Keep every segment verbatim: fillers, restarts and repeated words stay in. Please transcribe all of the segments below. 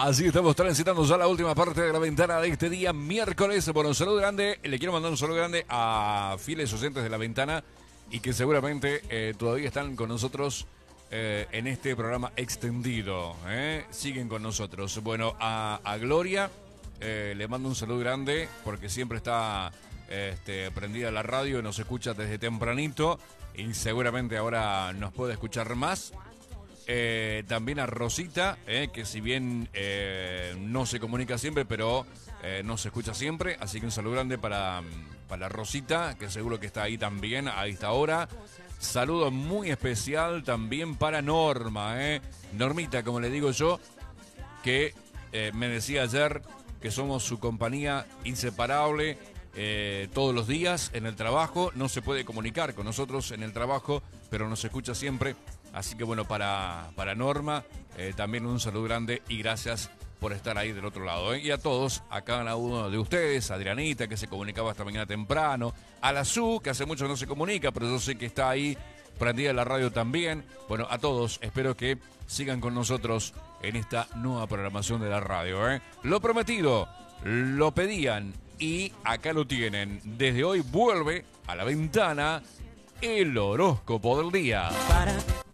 Así estamos transitando ya la última parte de la ventana de este día, miércoles. Bueno, un saludo grande. Le quiero mandar un saludo grande a fieles oyentes de la ventana y que seguramente eh, todavía están con nosotros eh, en este programa extendido. ¿eh? Siguen con nosotros. Bueno, a, a Gloria eh, le mando un saludo grande porque siempre está este, prendida la radio y nos escucha desde tempranito y seguramente ahora nos puede escuchar más. Eh, también a Rosita, eh, que si bien eh, no se comunica siempre, pero eh, nos escucha siempre. Así que un saludo grande para, para Rosita, que seguro que está ahí también a esta hora. Saludo muy especial también para Norma, eh. Normita, como le digo yo, que eh, me decía ayer que somos su compañía inseparable eh, todos los días en el trabajo. No se puede comunicar con nosotros en el trabajo, pero nos escucha siempre. Así que bueno, para, para Norma, eh, también un saludo grande y gracias por estar ahí del otro lado. ¿eh? Y a todos, a cada uno de ustedes, a Adrianita, que se comunicaba esta mañana temprano, a la Su, que hace mucho no se comunica, pero yo sé que está ahí, prendida en la radio también. Bueno, a todos, espero que sigan con nosotros en esta nueva programación de la radio. ¿eh? Lo prometido, lo pedían y acá lo tienen. Desde hoy vuelve a la ventana el horóscopo del día. Para...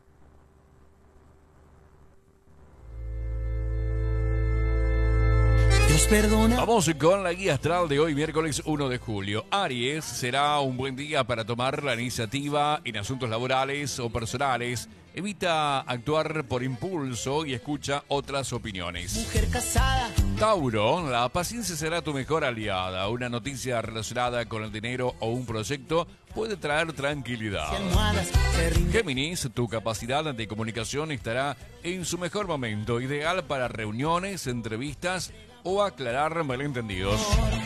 Vamos con la guía astral de hoy, miércoles uno de julio. Aries, será un buen día para tomar la iniciativa en asuntos laborales o personales. Evita actuar por impulso y escucha otras opiniones. Mujer casada. Tauro, la paciencia será tu mejor aliada. Una noticia relacionada con el dinero o un proyecto puede traer tranquilidad. Géminis, tu capacidad de comunicación estará en su mejor momento, ideal para reuniones, entrevistas o aclarar malentendidos.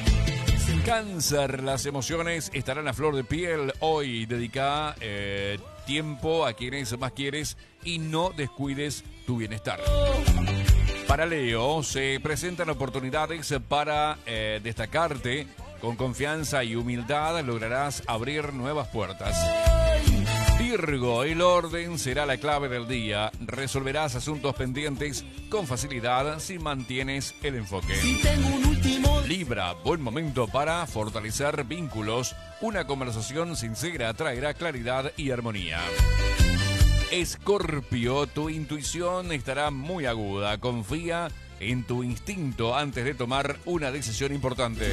Cáncer, las emociones estarán a flor de piel hoy. Dedica eh, tiempo a quienes más quieres y no descuides tu bienestar. Para Leo, se presentan oportunidades para eh, destacarte. Con confianza y humildad lograrás abrir nuevas puertas. Virgo, el orden será la clave del día. Resolverás asuntos pendientes con facilidad si mantienes el enfoque. Si tengo un último... Libra, buen momento para fortalecer vínculos. Una conversación sincera traerá claridad y armonía. Escorpio, tu intuición estará muy aguda. Confía en tu instinto antes de tomar una decisión importante.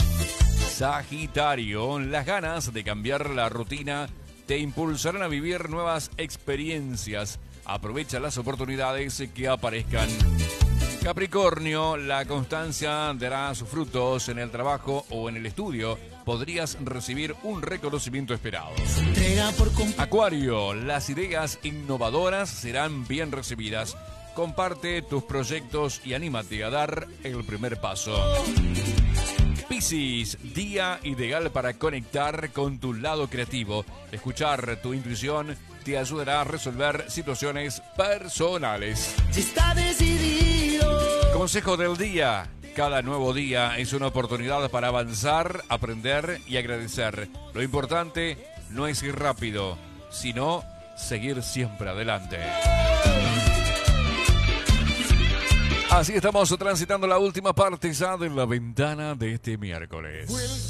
Sagitario, las ganas de cambiar la rutina te impulsarán a vivir nuevas experiencias. Aprovecha las oportunidades que aparezcan. Capricornio, la constancia dará sus frutos en el trabajo o en el estudio. Podrías recibir un reconocimiento esperado. Acuario, las ideas innovadoras serán bien recibidas. Comparte tus proyectos y anímate a dar el primer paso. Piscis, día ideal para conectar con tu lado creativo. Escuchar tu intuición te ayudará a resolver situaciones personales. Está decidido. Consejo del día. Cada nuevo día es una oportunidad para avanzar, aprender y agradecer. Lo importante no es ir rápido, sino seguir siempre adelante. Así estamos transitando la última parte ya de la ventana de este miércoles.